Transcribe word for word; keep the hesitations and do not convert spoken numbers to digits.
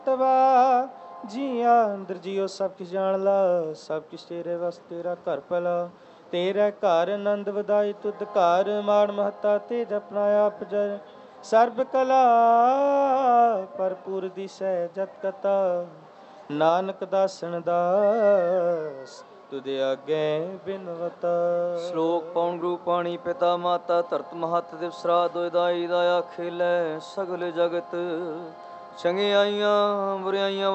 ਤਵਾ ਜੀਆਂ ਅੰਦਰ ਜੀਓ ਸਭ ਕਿਛ ਜਾਣ ਲਾ, ਸਭ ਕਿਛ ਤੇਰੇ ਵਸ ਤੇਰਾ ਘਰ ਭਲਾ। ਤੇਰਾ ਘਰ ਆਨੰਦ ਵਧਾਈ ਤੁਧ ਘਰ, ਮਾਣ ਮਹੱਤਾ ਤੇ ਜਪਨਾ ਆਪ ਜਰ। ਸਰਬ ਕਲਾ ਭਰਪੂਰ ਦਿਸੈ ਜਤ ਕਤਾ, ਨਾਨਕ ਦਾਸਨ ਦਾਸ ਤੁਧ ਆਗੇ ਬਿਨਵਤਾ। ਸ਼ਲੋਕ ਪੌਣ ਗੁਰੂ ਪਾਣੀ ਪਿਤਾ ਮਾਤਾ ਧਰਤ ਮਹਤ ਦਿਵਸਰਾ ਦੋਇ ਦਾਈ ਦਾਇਆ ਖੇਲੇ ਸਗਲ ਜਗਤ ਚੰਗਿਆਈਆਂ ਬੁਰਿਆਈਆਂ